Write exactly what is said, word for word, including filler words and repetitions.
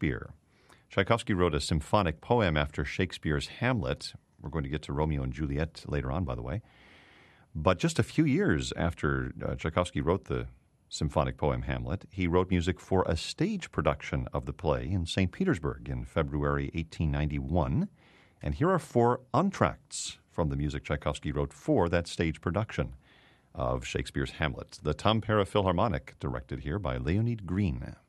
Shakespeare. Tchaikovsky wrote a symphonic poem after Shakespeare's Hamlet. We're going to get to Romeo and Juliet later on, by the way. But just a few years after uh, Tchaikovsky wrote the symphonic poem Hamlet, he wrote music for a stage production of the play in Saint Petersburg in February eighteen ninety-one. And here are four entr'actes from the music Tchaikovsky wrote for that stage production of Shakespeare's Hamlet. The Tampere Philharmonic, directed here by Leonid Green.